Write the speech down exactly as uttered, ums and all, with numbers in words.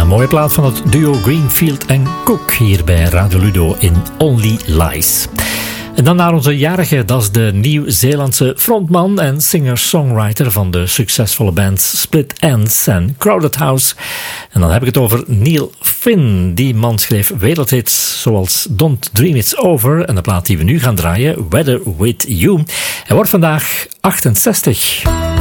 Een mooie plaat van het duo Greenfield en Cook hier bij Radio Ludo in Only Lies. En dan naar onze jarige, dat is de Nieuw-Zeelandse frontman en singer-songwriter van de succesvolle bands Split Enz en Crowded House. En dan heb ik het over Neil Finn. Die man schreef wereldhits zoals Don't Dream It's Over en de plaat die we nu gaan draaien, Weather With You. Hij wordt vandaag achtenzestig.